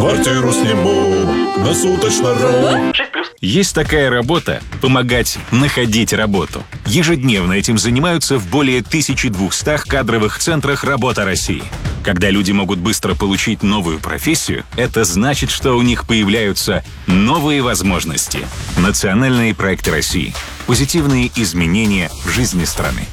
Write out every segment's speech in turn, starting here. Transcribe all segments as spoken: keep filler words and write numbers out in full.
Квартиру сниму на суточно.ру. Есть такая работа – помогать находить работу. Ежедневно этим занимаются в более тысячи двухстах кадровых центрах «Работа России». Когда люди могут быстро получить новую профессию, это значит, что у них появляются новые возможности. Национальные проекты России. Позитивные изменения в жизни страны.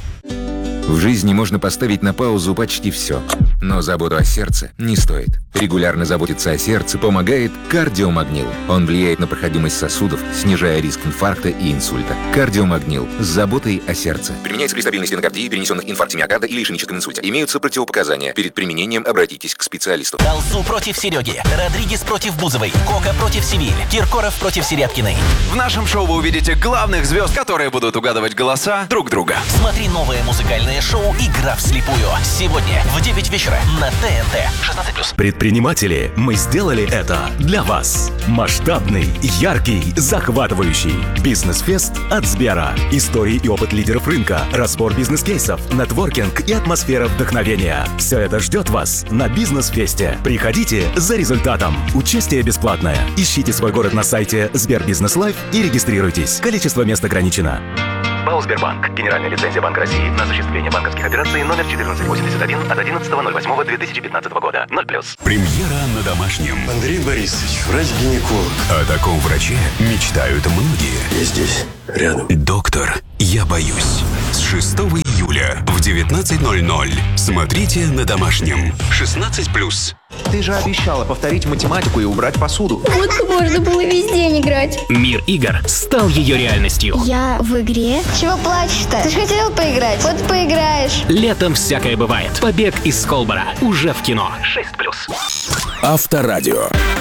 В жизни можно поставить на паузу почти все, но заботу о сердце не стоит. Регулярно заботиться о сердце помогает кардиомагнил. Он влияет на проходимость сосудов, снижая риск инфаркта и инсульта. Кардиомагнил с заботой о сердце. Применяется при стабильной стенокардии, перенесенных инфаркте миокарда или ишемическом инсульте. Имеются противопоказания. Перед применением обратитесь к специалисту. Алсу против Сереги, Родригес против Бузовой, Кока против Севиль, Киркоров против Серябкиной. В нашем шоу вы увидите главных звезд, которые будут угадывать голоса друг друга. Смотри новое музыкальное шоу «Игра вслепую» сегодня в девять вечера на ТНТ. шестнадцать плюс. Предприниматели, мы сделали это для вас. Масштабный, яркий, захватывающий бизнес-фест от Сбера. Истории и опыт лидеров рынка, разбор бизнес-кейсов, нетворкинг и атмосфера вдохновения. Все это ждет вас на бизнес-фесте. Приходите за результатом. Участие бесплатное. Ищите свой город на сайте Сбербизнес Лайф и регистрируйтесь. Количество мест ограничено. ПАО «Сбербанк». Генеральная лицензия Банка России на осуществление банковских операций номер четырнадцать восемьдесят один от одиннадцатого ноль восьмого две тысячи пятнадцатого года. ноль плюс. Премьера на домашнем. Андрей Борисович, врач-гинеколог. О таком враче мечтают многие. Я здесь, рядом. Доктор, я боюсь. С шестого июля в девятнадцать ноль ноль. Смотрите на домашнем. шестнадцать плюс. Ты же обещала повторить математику и убрать посуду. Вот бы можно было весь день играть. Мир игр стал ее реальностью. Я в игре? Чего плачешь-то? Ты же хотел поиграть. Вот поиграешь. Летом всякое бывает. Побег из Колбора уже в кино. шесть плюс. Авторадио.